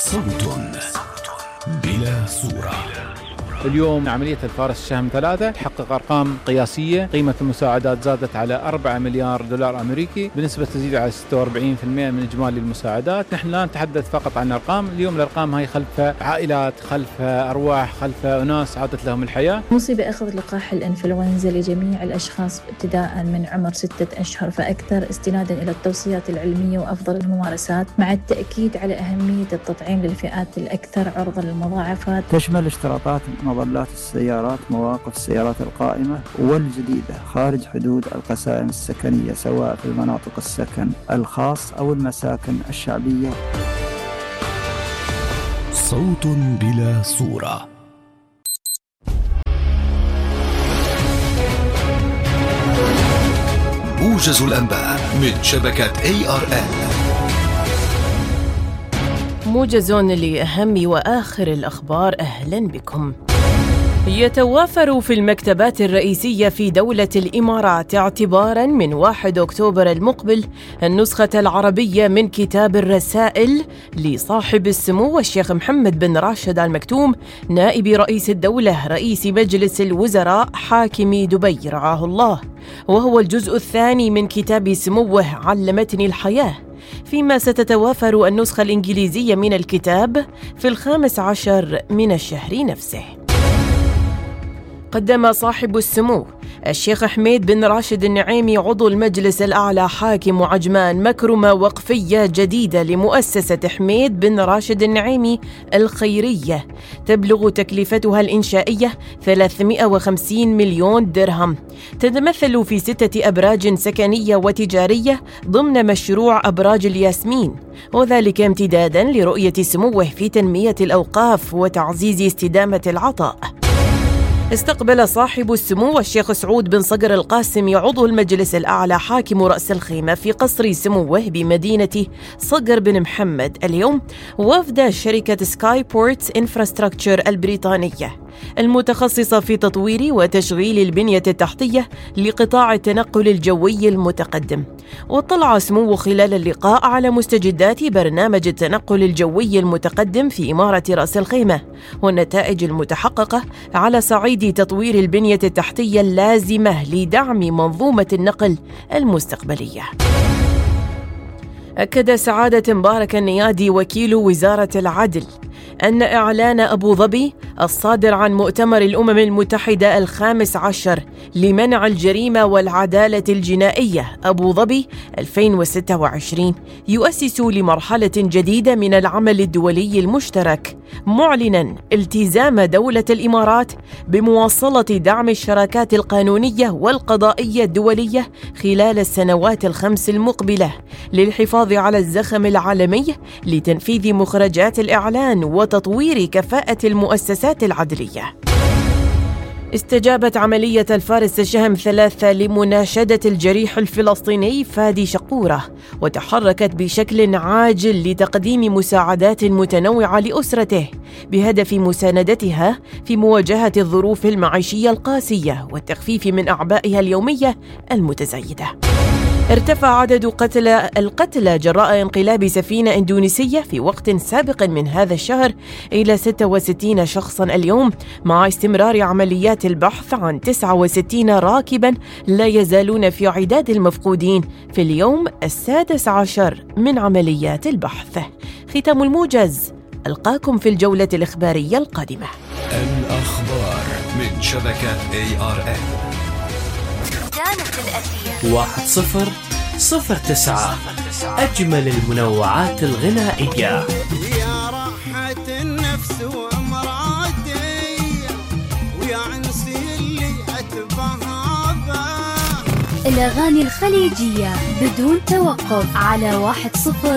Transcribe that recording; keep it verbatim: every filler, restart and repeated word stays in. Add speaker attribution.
Speaker 1: صوت بلا صورة.
Speaker 2: اليوم عملية الفارس الشهم ثلاثة تحقق أرقام قياسية، قيمة المساعدات زادت على أربعة مليار دولار أمريكي بنسبة تزيد على ستة وأربعين بالمئة من إجمالي المساعدات. نحن لا نتحدث فقط عن أرقام، اليوم الأرقام هاي خلف عائلات، خلف أرواح، خلف أناس عادت لهم الحياة.
Speaker 3: مصيبة أخذ لقاح الإنفلونزا لجميع الأشخاص ابتداء من عمر ستة أشهر فأكثر، استنادا إلى التوصيات العلمية وأفضل الممارسات، مع التأكيد على أهمية التطعيم للفئات الأكثر عرضة للمضاعفات.
Speaker 4: تشمل اشتراطات مظلات السيارات، مواقف السيارات القائمة والجديدة خارج حدود القسائم السكنية، سواء في المناطق السكن الخاص أو المساكن الشعبية.
Speaker 1: صوت بلا صورة. موجز الأنباء من شبكة إيه آر إل.
Speaker 5: موجز لأهم وآخر الأخبار، أهلا بكم. يتوافر في المكتبات الرئيسية في دولة الإمارات اعتباراً من واحد أكتوبر المقبل النسخة العربية من كتاب الرسائل لصاحب السمو الشيخ محمد بن راشد آل مكتوم نائب رئيس الدولة رئيس مجلس الوزراء حاكم دبي رعاه الله، وهو الجزء الثاني من كتاب سموه علمتني الحياة، فيما ستتوافر النسخة الإنجليزية من الكتاب في الخامس عشر من الشهر نفسه. قدم صاحب السمو الشيخ حميد بن راشد النعيمي عضو المجلس الأعلى حاكم عجمان مكرمة وقفية جديدة لمؤسسة حميد بن راشد النعيمي الخيرية، تبلغ تكلفتها الإنشائية ثلاثمئة وخمسين مليون درهم، تتمثل في ستة أبراج سكنية وتجارية ضمن مشروع أبراج الياسمين، وذلك امتداداً لرؤية سموه في تنمية الأوقاف وتعزيز استدامة العطاء. استقبل صاحب السمو الشيخ سعود بن صقر القاسمي عضو المجلس الأعلى حاكم رأس الخيمة في قصر سموه بمدينة صقر بن محمد اليوم وفد شركة سكاي بورتس انفراستراكشر البريطانية المتخصصة في تطوير وتشغيل البنية التحتية لقطاع التنقل الجوي المتقدم. واطلع سموه خلال اللقاء على مستجدات برنامج التنقل الجوي المتقدم في إمارة رأس الخيمة والنتائج المتحققة على صعيد تطوير البنية التحتية اللازمة لدعم منظومة النقل المستقبلية. أكد سعادة مبارك النيادي وكيل وزارة العدل أن إعلان أبو ظبي الصادر عن مؤتمر الأمم المتحدة الخامس عشر لمنع الجريمة والعدالة الجنائية أبو ظبي ألفين وستة وعشرين يؤسس لمرحلة جديدة من العمل الدولي المشترك، معلناً التزام دولة الإمارات بمواصلة دعم الشراكات القانونية والقضائية الدولية خلال السنوات الخمس المقبلة للحفاظ على الزخم العالمي لتنفيذ مخرجات الإعلان وتطوير كفاءة المؤسسات العدلية. استجابت عملية الفارس الشهم ثلاثة لمناشدة الجريح الفلسطيني فادي شقورة، وتحركت بشكل عاجل لتقديم مساعدات متنوعة لأسرته بهدف مساندتها في مواجهة الظروف المعيشية القاسية والتخفيف من أعبائها اليومية المتزايدة. ارتفع عدد قتلى القتلى جراء انقلاب سفينة إندونيسية في وقت سابق من هذا الشهر إلى ستة وستين شخصاً اليوم، مع استمرار عمليات البحث عن تسعة وستين راكباً لا يزالون في عداد المفقودين في اليوم السادس عشر من عمليات البحث. ختام الموجز، ألقاكم في الجولة الإخبارية القادمة.
Speaker 1: الأخبار من شبكة إيه آر إل.
Speaker 6: واحد صفر صفر تسعة أجمل المنوعات الغنائية.
Speaker 7: يا راحة النفس وأمراضي ويا عنسي اللي أتبهابه.
Speaker 8: الأغاني الخليجية بدون توقف على واحد صفر